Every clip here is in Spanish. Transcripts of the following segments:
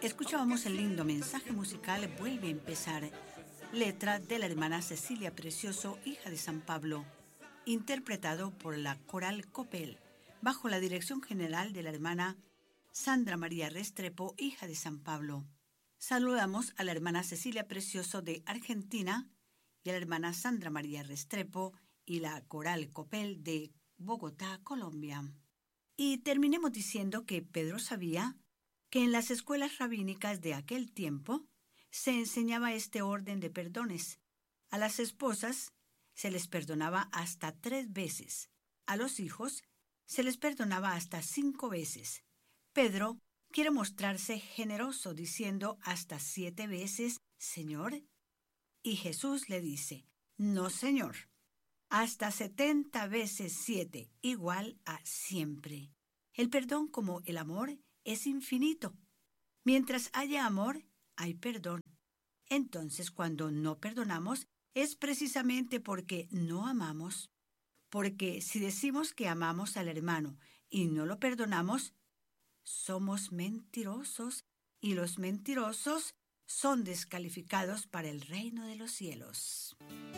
Escuchábamos el lindo mensaje musical Vuelve a empezar, letra de la hermana Cecilia Precioso, hija de San Pablo, interpretado por la Coral Copel, bajo la dirección general de la hermana Sandra María Restrepo, hija de San Pablo. Saludamos a la hermana Cecilia Precioso de Argentina y a la hermana Sandra María Restrepo y la Coral Copel de Bogotá, Colombia. Y terminemos diciendo que Pedro sabía que en las escuelas rabínicas de aquel tiempo se enseñaba este orden de perdones. A las esposas se les perdonaba hasta 3 veces. A los hijos se les perdonaba hasta 5 veces. Pedro quiere mostrarse generoso diciendo hasta 7 veces, Señor. Y Jesús le dice, no, Señor, hasta 70 veces 7, igual a siempre. El perdón, como el amor, es infinito. Mientras haya amor, hay perdón. Entonces, cuando no perdonamos, es precisamente porque no amamos. Porque si decimos que amamos al hermano y no lo perdonamos, somos mentirosos, y los mentirosos son descalificados para el reino de los cielos.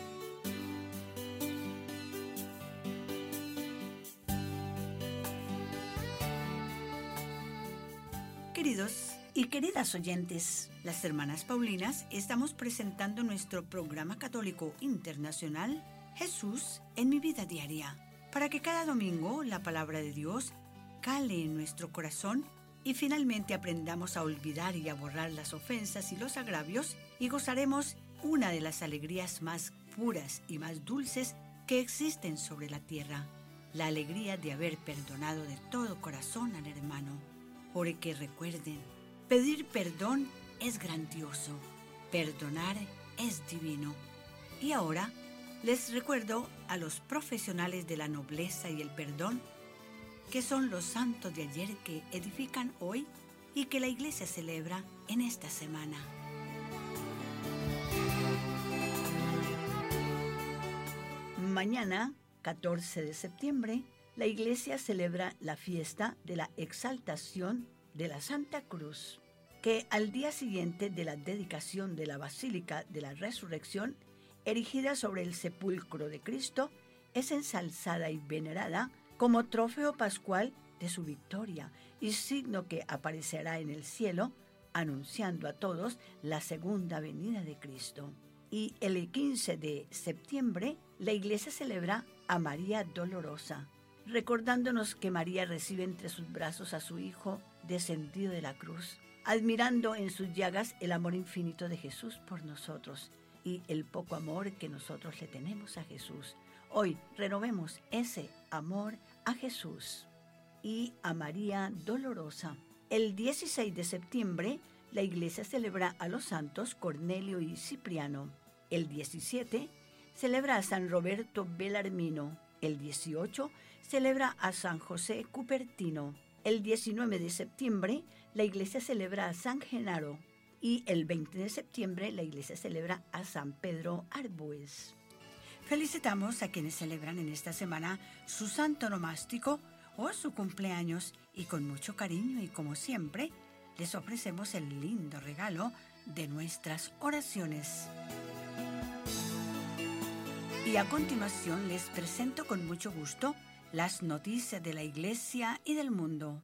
Queridos y queridas oyentes, las hermanas Paulinas estamos presentando nuestro programa católico internacional Jesús en mi vida diaria, para que cada domingo la palabra de Dios cale en nuestro corazón y finalmente aprendamos a olvidar y a borrar las ofensas y los agravios y gozaremos una de las alegrías más puras y más dulces que existen sobre la tierra, la alegría de haber perdonado de todo corazón al hermano. Porque recuerden, pedir perdón es grandioso, perdonar es divino. Y ahora les recuerdo a los profesionales de la nobleza y el perdón, que son los santos de ayer que edifican hoy y que la Iglesia celebra en esta semana. Mañana, 14 de septiembre, la Iglesia celebra la fiesta de la exaltación de la Santa Cruz, que al día siguiente de la dedicación de la Basílica de la Resurrección, erigida sobre el sepulcro de Cristo, es ensalzada y venerada como trofeo pascual de su victoria y signo que aparecerá en el cielo, anunciando a todos la segunda venida de Cristo. Y el 15 de septiembre, la Iglesia celebra a María Dolorosa, recordándonos que María recibe entre sus brazos a su Hijo descendido de la cruz, admirando en sus llagas el amor infinito de Jesús por nosotros y el poco amor que nosotros le tenemos a Jesús. Hoy renovemos ese amor a Jesús y a María Dolorosa. El 16 de septiembre, la Iglesia celebra a los santos Cornelio y Cipriano. El 17 celebra a San Roberto Belarmino. El 18 celebra a San José Cupertino. El 19 de septiembre, la Iglesia celebra a San Genaro. Y el 20 de septiembre, la Iglesia celebra a San Pedro Arbues. Felicitamos a quienes celebran en esta semana su santo nomástico o su cumpleaños y con mucho cariño y como siempre, les ofrecemos el lindo regalo de nuestras oraciones. Y a continuación les presento con mucho gusto las noticias de la Iglesia y del mundo.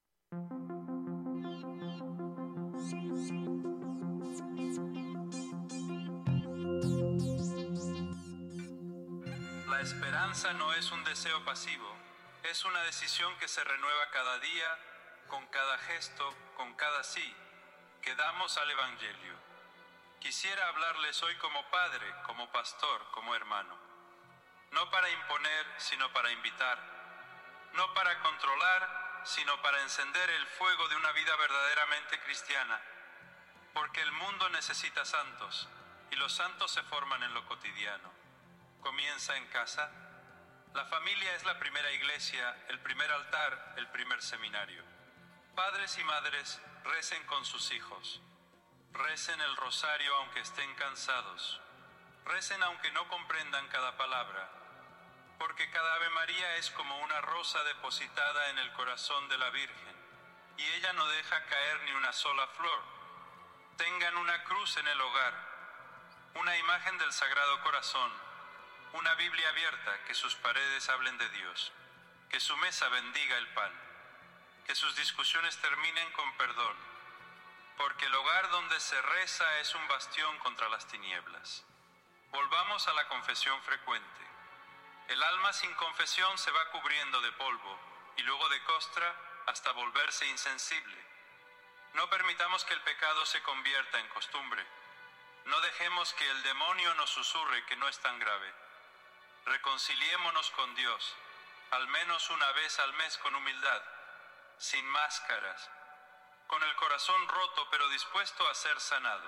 La esperanza no es un deseo pasivo, es una decisión que se renueva cada día, con cada gesto, con cada sí, que damos al Evangelio. Quisiera hablarles hoy como padre, como pastor, como hermano. No para imponer, sino para invitar. No para controlar, sino para encender el fuego de una vida verdaderamente cristiana. Porque el mundo necesita santos, y los santos se forman en lo cotidiano. Comienza en casa. La familia es la primera iglesia, el primer altar, el primer seminario. Padres y madres, recen con sus hijos. Recen el rosario aunque estén cansados. Recen aunque no comprendan cada palabra. Porque cada Ave María es como una rosa depositada en el corazón de la Virgen, y ella no deja caer ni una sola flor, Tengan una cruz en el hogar, una imagen del Sagrado Corazón, una Biblia abierta, que sus paredes hablen de Dios, que su mesa bendiga el pan, que sus discusiones terminen con perdón, porque el hogar donde se reza es un bastión contra las tinieblas. Volvamos a la confesión frecuente. El alma sin confesión se va cubriendo de polvo y luego de costra hasta volverse insensible. No permitamos que el pecado se convierta en costumbre. No dejemos que el demonio nos susurre que no es tan grave. Reconciliémonos con Dios, al menos una vez al mes con humildad, sin máscaras, con el corazón roto pero dispuesto a ser sanado.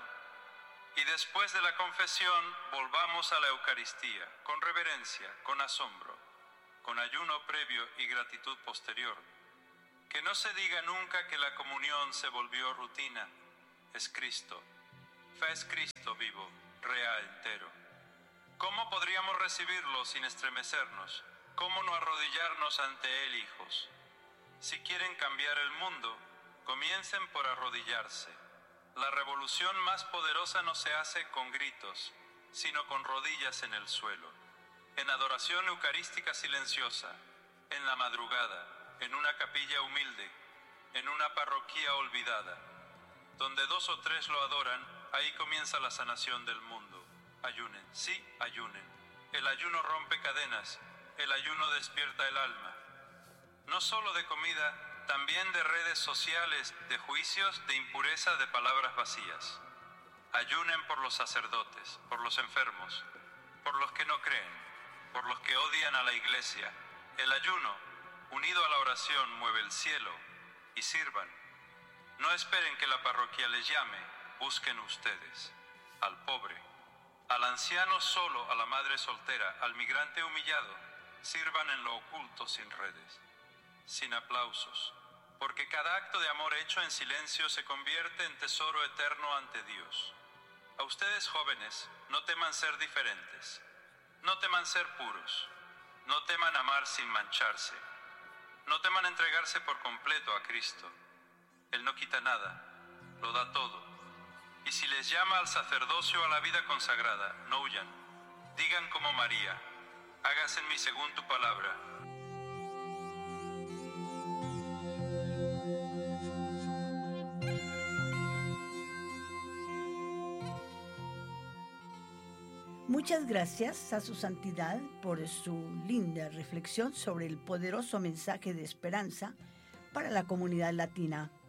Y después de la confesión, volvamos a la Eucaristía, con reverencia, con asombro, con ayuno previo y gratitud posterior. Que no se diga nunca que la comunión se volvió rutina. Es Cristo. Fe es Cristo vivo, real, entero. ¿Cómo podríamos recibirlo sin estremecernos? ¿Cómo no arrodillarnos ante Él, hijos? Si quieren cambiar el mundo, comiencen por arrodillarse. La revolución más poderosa no se hace con gritos, sino con rodillas en el suelo, en adoración eucarística silenciosa, en la madrugada, en una capilla humilde, en una parroquia olvidada. Donde 2 o 3 lo adoran, ahí comienza la sanación del mundo. Ayunen, sí, ayunen. El ayuno rompe cadenas, el ayuno despierta el alma. No solo de comida, también de redes sociales, de juicios, de impureza, de palabras vacías. Ayunen por los sacerdotes, por los enfermos, por los que no creen, por los que odian a la iglesia. El ayuno, unido a la oración, mueve el cielo, y sirvan. No esperen que la parroquia les llame, busquen ustedes. Al pobre, al anciano solo, a la madre soltera, al migrante humillado, sirvan en lo oculto sin redes, sin aplausos, porque cada acto de amor hecho en silencio se convierte en tesoro eterno ante Dios. A ustedes jóvenes, no teman ser diferentes, no teman ser puros, no teman amar sin mancharse, no teman entregarse por completo a Cristo. Él no quita nada, lo da todo. Y si les llama al sacerdocio, a la vida consagrada, no huyan. Digan como María, hágase en mí según tu palabra. Muchas gracias a su santidad por su linda reflexión sobre el poderoso mensaje de esperanza para la comunidad latina.